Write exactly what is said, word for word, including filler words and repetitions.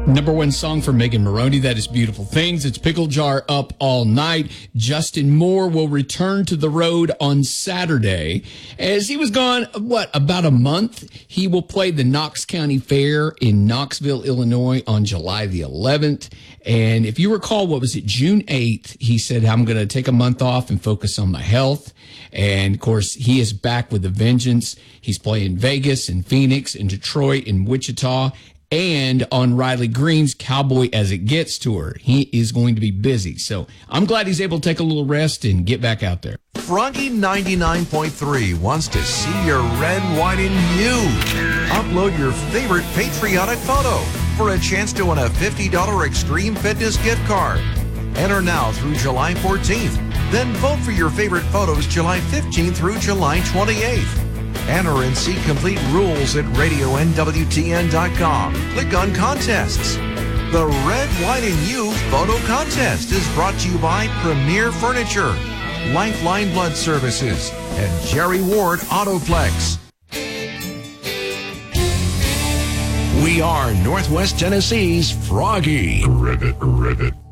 Number one song for Megan Maroney, that is Beautiful Things. It's Pickle Jar Up All Night. Justin Moore will return to the road on Saturday. As he was gone, what, about a month? He will play the Knox County Fair in Knoxville, Illinois on July the eleventh. And if you recall, what was it, June eighth, he said, I'm going to take a month off and focus on my health. And, of course, he is back with a vengeance. He's playing Vegas and Phoenix and Detroit and Wichita, and on Riley Green's Cowboy As It Gets tour. He is going to be busy. So I'm glad he's able to take a little rest and get back out there. Froggy ninety-nine point three wants to see your red, white, and you. Upload your favorite patriotic photo for a chance to win a fifty dollars Extreme Fitness gift card. Enter now through July fourteenth. Then vote for your favorite photos July fifteenth through July twenty-eighth. Enter and see complete rules at radio N W T N dot com. Click on Contests. The Red, White, and You Photo Contest is brought to you by Premier Furniture, Lifeline Blood Services, and Jerry Ward Autoplex. We are Northwest Tennessee's Froggy. Ribbit, ribbit.